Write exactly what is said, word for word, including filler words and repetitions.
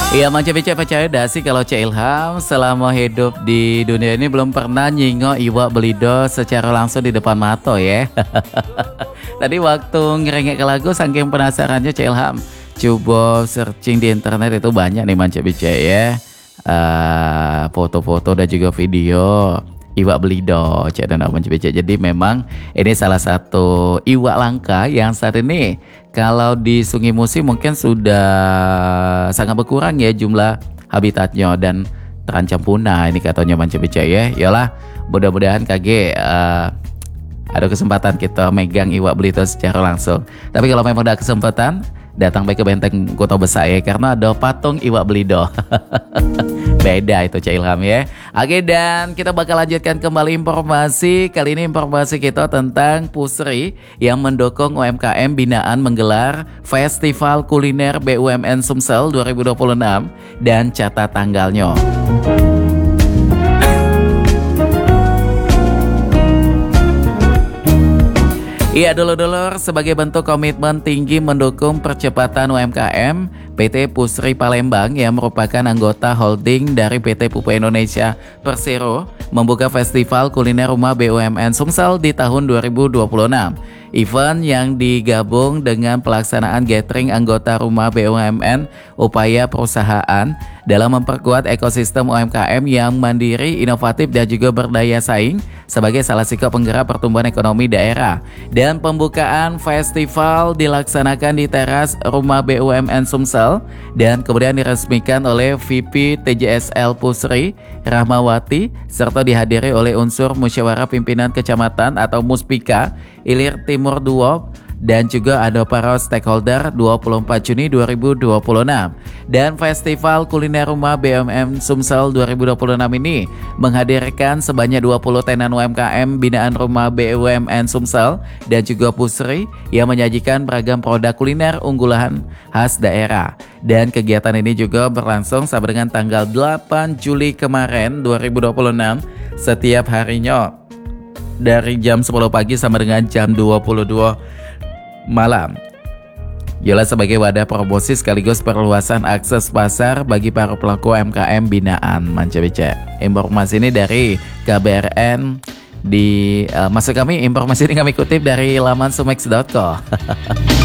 Iya, Mang Cepice percaya dah sih kalau Cek Ilham selama hidup di dunia ini belum pernah nyingok Iwak Belido secara langsung di depan mata ya. Tadi waktu ngerengek ke lagu saking penasarannya Cek Ilham coba searching di internet, itu banyak nih Mang Cepice ya. Uh, foto-foto dan juga video Iwak Belido Cek dan Mang Cepice. Jadi memang ini salah satu iwak langka yang saat ini kalau di Sungai Musi mungkin sudah sangat berkurang ya jumlah habitatnya dan terancam punah ini katanya Mang Cepice ya. Yalah, mudah-mudahan kage uh, ada kesempatan kita megang Iwak Belido secara langsung. Tapi kalau memang ada kesempatan, datang baik ke Benteng Kota Besar ya, karena ada patung Iwak Belido. Beda itu Cek Ilham ya. Oke, dan kita bakal lanjutkan kembali informasi. Kali ini informasi kita tentang Pusri yang mendukung U M K M binaan menggelar Festival Kuliner B U M N Sumsel dua ribu dua puluh enam dan catat tanggalnya. Iya, dulur-dulur, sebagai bentuk komitmen tinggi mendukung percepatan U M K M, P T Pusri Palembang yang merupakan anggota holding dari P T Pupuk Indonesia Persero membuka Festival Kuliner Rumah B U M N Sumsel di tahun dua ribu dua puluh enam. Event yang digabung dengan pelaksanaan gathering anggota Rumah B U M N, upaya perusahaan dalam memperkuat ekosistem U M K M yang mandiri, inovatif dan juga berdaya saing sebagai salah satu penggerak pertumbuhan ekonomi daerah. Dan pembukaan festival dilaksanakan di teras Rumah B U M N Sumsel dan kemudian diresmikan oleh V P T J S L Pusri Rahmawati serta dihadiri oleh unsur musyawarah pimpinan kecamatan atau Muspika Ilir Timur dua dan juga ada para stakeholder dua puluh empat Juni dua ribu dua puluh enam. Dan Festival Kuliner Rumah B U M N Sumsel dua ribu dua puluh enam ini menghadirkan sebanyak dua puluh tenan U M K M binaan Rumah B U M N Sumsel dan juga Pusri yang menyajikan beragam produk kuliner unggulan khas daerah. Dan kegiatan ini juga berlangsung sampai dengan tanggal delapan Juli kemarin dua ribu dua puluh enam setiap harinya dari jam sepuluh pagi sampai dengan jam dua puluh dua malam. Yola sebagai wadah promosi sekaligus perluasan akses pasar bagi para pelaku U M K M binaan Mang Cepice. Informasi ini dari K B R N di uh, maksud kami informasi ini kami kutip dari laman sumex dot co.